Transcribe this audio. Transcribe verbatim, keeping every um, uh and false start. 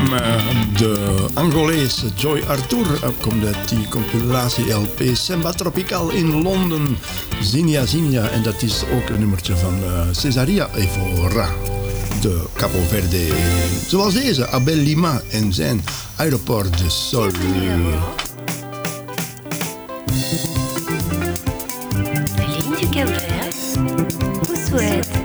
kwam uh, de Angolese Joy Arthur. Uh, komt uit die compilatie L P Samba Tropical in Londen. Zinja Zinja. En dat is ook een nummertje van uh, Cesaria Evora. De Capo Verde. Zoals deze, Abel Lima en zijn Aeroport de Sol. La ligne du Cap Vert vous souhaite